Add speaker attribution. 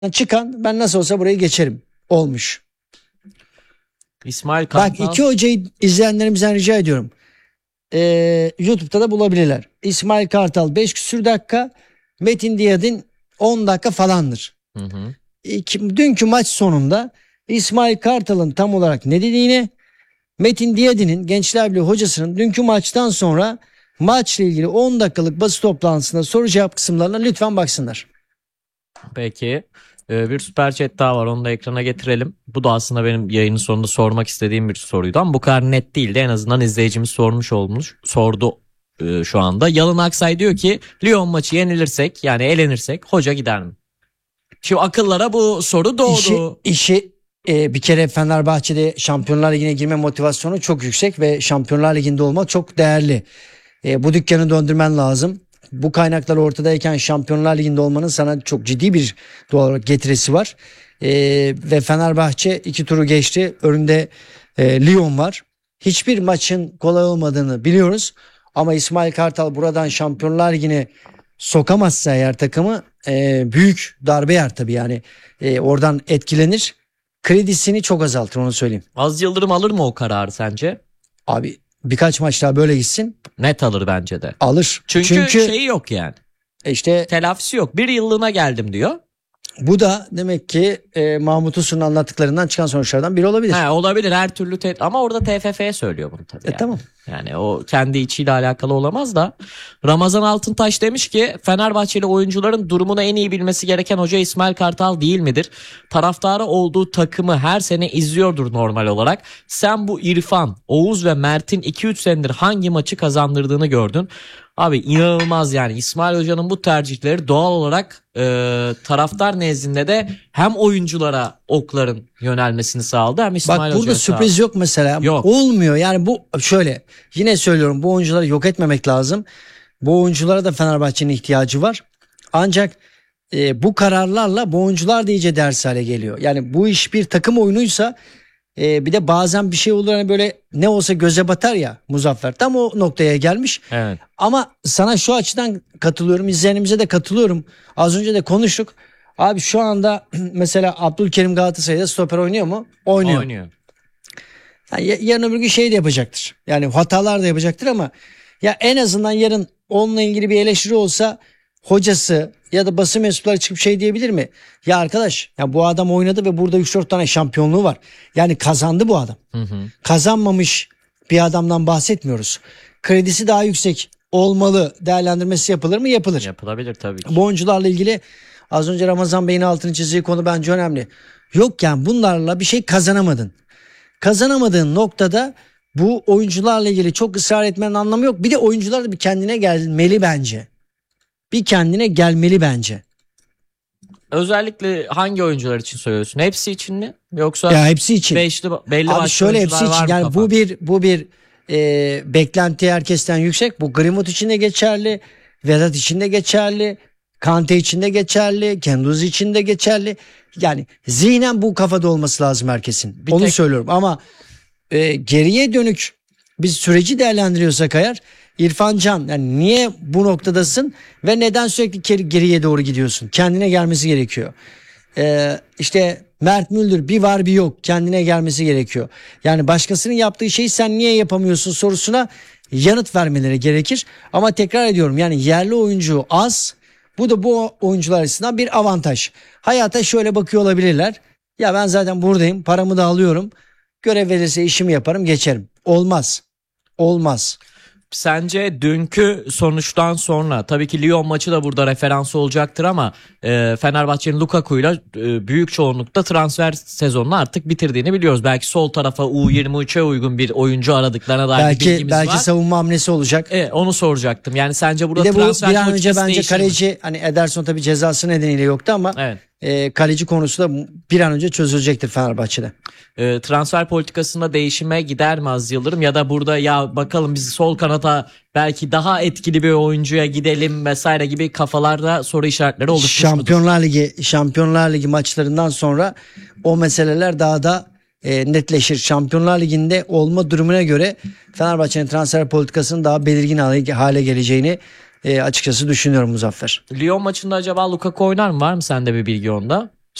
Speaker 1: çıkan ben nasıl olsa burayı geçerim olmuş.
Speaker 2: İsmail Kartal.
Speaker 1: Bak iki hocayı izleyenlerimizden rica ediyorum. YouTube'da da bulabilirler. İsmail Kartal 5 küsür dakika, Metin Diyadin 10 dakika falandır.
Speaker 2: Hı hı.
Speaker 1: Dünkü maç sonunda İsmail Kartal'ın tam olarak ne dediğini, Metin Diyadin'in Gençler Birliği hocasının dünkü maçtan sonra maçla ilgili 10 dakikalık basın toplantısında soru cevap kısımlarına lütfen baksınlar.
Speaker 2: Peki. Bir süper chat daha var, onu da ekrana getirelim. Bu da aslında benim yayının sonunda sormak istediğim bir soruydu ama bu kadar net değildi. En azından izleyicimiz sordu şu anda. Yalın Aksay diyor ki Lyon maçı yenilirsek, yani elenirsek hoca gider mi? Şimdi akıllara bu soru doğdu.
Speaker 1: Bir kere Fenerbahçe'de Şampiyonlar Ligi'ne girme motivasyonu çok yüksek ve Şampiyonlar Ligi'nde olmak çok değerli. Bu dükkanı döndürmen lazım. Bu kaynaklar ortadayken Şampiyonlar Ligi'nde olmanın sana çok ciddi bir doğal olarak getirisi var. Ve Fenerbahçe 2 turu geçti. Önünde Lyon var. Hiçbir maçın kolay olmadığını biliyoruz. Ama İsmail Kartal buradan Şampiyonlar Ligi'ne sokamazsa eğer takımı büyük darbe yer tabii, yani oradan etkilenir. Kredisini çok azaltır, onu söyleyeyim.
Speaker 2: Aziz Yıldırım alır mı o kararı sence?
Speaker 1: Abi birkaç maç daha böyle gitsin.
Speaker 2: Net alır bence de.
Speaker 1: Alır.
Speaker 2: Çünkü şeyi yok yani.
Speaker 1: İşte
Speaker 2: telafisi yok. Bir yıllığına geldim diyor.
Speaker 1: Bu da demek ki Mahmut Uslu'nun anlattıklarından çıkan sonuçlardan biri olabilir.
Speaker 2: Olabilir her türlü ama orada TFF'ye söylüyor bunu tabii. Yani.
Speaker 1: Tamam.
Speaker 2: Yani o kendi içiyle alakalı olamaz da. Ramazan Altıntaş demiş ki Fenerbahçeli oyuncuların durumunu en iyi bilmesi gereken hoca İsmail Kartal değil midir? Taraftarı olduğu takımı her sene izliyordur normal olarak. Sen bu İrfan, Oğuz ve Mert'in 2-3 senedir hangi maçı kazandırdığını gördün? Abi inanılmaz yani. İsmail Hoca'nın bu tercihleri doğal olarak taraftar nezdinde de hem oyunculara okların yönelmesini sağladı hem İsmail Hoca'ya.
Speaker 1: Bak burada sürpriz yok mesela.
Speaker 2: Yok.
Speaker 1: Olmuyor yani, bu şöyle, yine söylüyorum, bu oyuncuları yok etmemek lazım. Bu oyunculara da Fenerbahçe'nin ihtiyacı var. Ancak bu kararlarla bu oyuncular da iyice ders hale geliyor. Yani bu iş bir takım oyunuysa bir de bazen bir şey olur, hani böyle ne olsa göze batar ya. Muzaffer tam o noktaya gelmiş.
Speaker 2: Evet.
Speaker 1: Ama sana şu açıdan katılıyorum, izleyenimize de katılıyorum. Az önce de konuştuk. Abi şu anda mesela Abdülkerim Galatasaray'da stoper oynuyor mu? Oynuyor. Yani yarın öbür gün şey de yapacaktır. Yani hatalar da yapacaktır ama ya en azından yarın onunla ilgili bir eleştiri olsa hocası ya da basın mensupları çıkıp şey diyebilir mi? Ya arkadaş, ya bu adam oynadı ve burada 3-4 tane şampiyonluğu var. Yani kazandı bu adam. Kazanmamış bir adamdan bahsetmiyoruz. Kredisi daha yüksek olmalı değerlendirmesi yapılır mı? Yapılır.
Speaker 2: Yapılabilir tabii ki.
Speaker 1: Bu oyuncularla ilgili az önce Ramazan Bey'in altını çizdiği konu bence önemli. Yok yani bunlarla bir şey kazanamadın. Kazanamadığın noktada bu oyuncularla ilgili çok ısrar etmenin anlamı yok. Bir de oyuncular da bir kendine gelmeli bence. Bir kendine gelmeli bence.
Speaker 2: Özellikle hangi oyuncular için söylüyorsun? Hepsi için mi? Yoksa
Speaker 1: ya hepsi için.
Speaker 2: Belli
Speaker 1: abi
Speaker 2: başlı
Speaker 1: şöyle hepsi için. Yani
Speaker 2: kafa.
Speaker 1: bu bir beklenti herkesten yüksek. Bu Greenwood için de geçerli. Vedat için de geçerli. Kante için de geçerli. Kenduzi için de geçerli. Yani zihnen bu kafada olması lazım herkesin. Onu söylüyorum ama geriye dönük biz süreci değerlendiriyorsak eğer, İrfan Can, yani niye bu noktadasın ve neden sürekli geriye doğru gidiyorsun? Kendine gelmesi gerekiyor. İşte Mert Müldür bir var bir yok, kendine gelmesi gerekiyor. Yani başkasının yaptığı şeyi sen niye yapamıyorsun sorusuna yanıt vermeleri gerekir. Ama tekrar ediyorum, yani yerli oyuncu az. Bu da bu oyuncular açısından bir avantaj. Hayata şöyle bakıyor olabilirler. Ya ben zaten buradayım, paramı da alıyorum. Görev verirse işimi yaparım, geçerim. Olmaz. Olmaz.
Speaker 2: Sence dünkü sonuçtan sonra tabii ki Lyon maçı da burada referansı olacaktır ama Fenerbahçe'nin Lukaku'yla büyük çoğunlukta transfer sezonunu artık bitirdiğini biliyoruz. Belki sol tarafa U23'e uygun bir oyuncu aradıklarına dair bir bilgimiz var.
Speaker 1: Belki savunma hamlesi olacak.
Speaker 2: Onu soracaktım. Yani sence burada
Speaker 1: bir de
Speaker 2: transfer
Speaker 1: bir an önce bence kaleci
Speaker 2: mi?
Speaker 1: Hani Ederson tabii cezası nedeniyle yoktu ama
Speaker 2: evet.
Speaker 1: Kaleci konusu da bir an önce çözülecektir Fenerbahçe'de.
Speaker 2: Transfer politikasında değişime gider mi Aziz Yıldırım, ya da burada ya bakalım biz sol kanata belki daha etkili bir oyuncuya gidelim vesaire gibi kafalarda soru işaretleri oluşmuş mudur?
Speaker 1: Şampiyonlar Ligi maçlarından sonra o meseleler daha da netleşir. Şampiyonlar Ligi'nde olma durumuna göre Fenerbahçe'nin transfer politikasının daha belirgin hale geleceğini açıkçası düşünüyorum Muzaffer.
Speaker 2: Lyon maçında acaba Lukaku oynar mı? Var mı sende bir bilgi onda?